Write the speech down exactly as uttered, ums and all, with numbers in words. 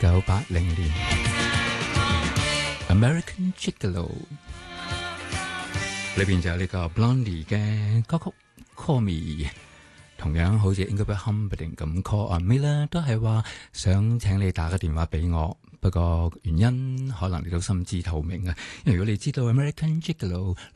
九八零年 American Gigolo 裏邊就有呢個 Blondie 嘅歌曲 Call Me， 同樣好似 Ingrid Humperdinck 咁 Call on Me 啦，都係話想請你打個電話俾我，不過原因可能你都心知肚明啊，因為如果你知道 American Gigolo